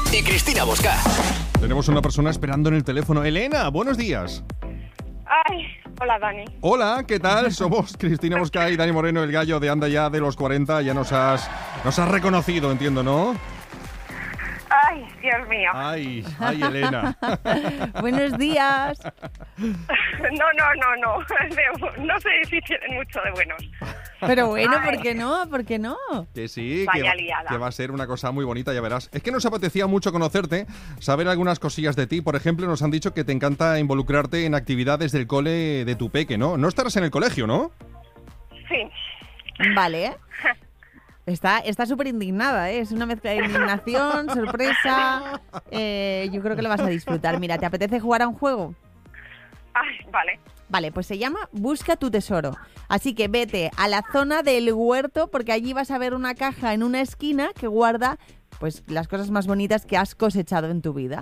y Cristina Bosca. Tenemos una persona esperando en el teléfono. Elena, buenos días. Ay, hola Dani. Hola, ¿qué tal? Somos Cristina Bosca y Dani Moreno, el gallo de Anda Ya de los 40. Ya nos has reconocido, entiendo, ¿no? Ay, Dios mío. Ay, Elena. Buenos días. No. No sé si tienen mucho de buenos. Pero bueno, Ay. ¿por qué no? ¿Por qué no? Que sí, Vaya liada. que va a ser una cosa muy bonita, ya verás. Es que nos apetecía mucho conocerte, saber algunas cosillas de ti. Por ejemplo, nos han dicho que te encanta involucrarte en actividades del cole de tu peque, ¿no? No estarás en el colegio, ¿no? Sí. Vale. Está súper indignada, ¿eh? Es una mezcla de indignación, sorpresa. Yo creo que lo vas a disfrutar. Mira, ¿te apetece jugar a un juego? Ay, vale. Vale, pues se llama Busca tu tesoro. Así que vete a la zona del huerto porque allí vas a ver una caja en una esquina que guarda pues las cosas más bonitas que has cosechado en tu vida.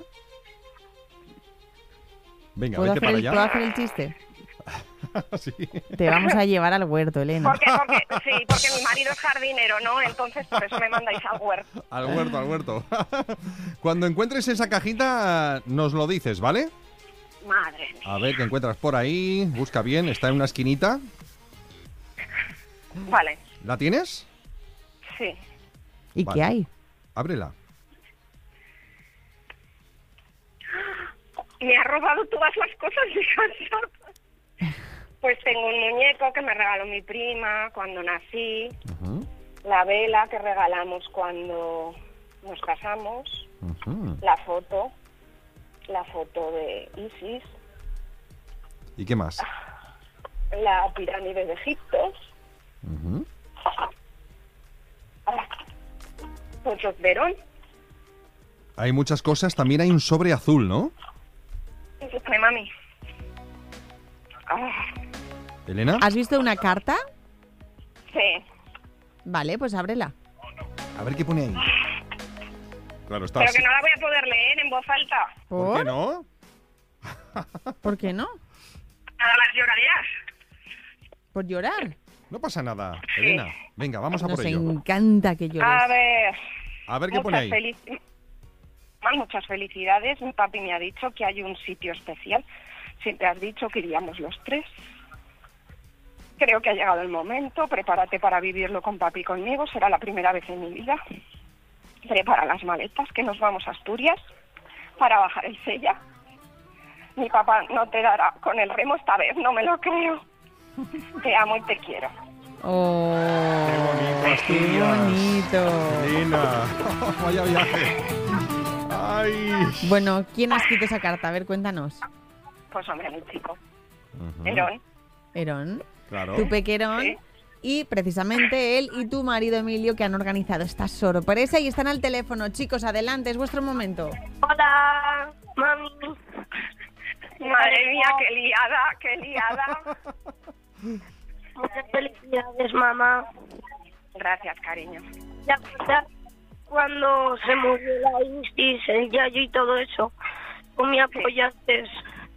Venga, vete para ¿Puedo allá. hacer el chiste? Sí. Te vamos a llevar al huerto, Elena. Porque mi marido es jardinero, ¿no? Entonces por eso me mandáis al huerto. Al huerto. Cuando encuentres esa cajita, nos lo dices, ¿vale? Madre mía. A ver qué encuentras por ahí. Busca bien, está en una esquinita. Vale, ¿La tienes? sí. ¿Y Vale. qué hay? Ábrela. Me ha robado todas las cosas de casa. Pues tengo un muñeco que me regaló mi prima cuando nací. Ujú, La vela que regalamos cuando nos casamos. ujú. La foto de Isis. ¿Y qué más? La pirámide de Egipto. Ujú. Fotos Verón. Hay muchas cosas. También hay un sobre azul, ¿no? Ay, mami. Ah, ¿Elena? ¿Has visto una carta? sí. Vale, pues ábrela. A ver qué pone ahí. Claro, está Pero así. que no la voy a poder leer en voz alta. ¿Por qué no? ¿Por qué no? A las lloraderas. ¿Por llorar? No pasa nada, Elena. Venga, vamos a Nos por ello. encanta que llores. A ver. A ver qué pone ahí. Muchas felicidades. Mi papi me ha dicho que hay un sitio especial. Siempre has dicho que iríamos los tres. Creo que ha llegado el momento. Prepárate para vivirlo con papi y conmigo. Será la primera vez en mi vida. Prepara las maletas, que nos vamos a Asturias para bajar el Sella. Mi papá no te dará con el remo esta vez, no me lo creo. Te amo y te quiero. Oh, Qué bonito, qué Asturias. bonito. Elena, vaya viaje. Ay. Bueno, ¿quién ha escrito esa carta? A ver, cuéntanos. Pues hombre, muy chico. Ujú, Herón. Herón, Claro. tu pequerón. Sí. Y precisamente él y tu marido Emilio que han organizado esta sorpresa y están al teléfono. Chicos, adelante, es vuestro momento. Hola, mami. Madre mía, qué liada. Muchas felicidades, mamá. Gracias, cariño. Ya cuando se murió la Isis, el Yayo y todo eso, tú me apoyaste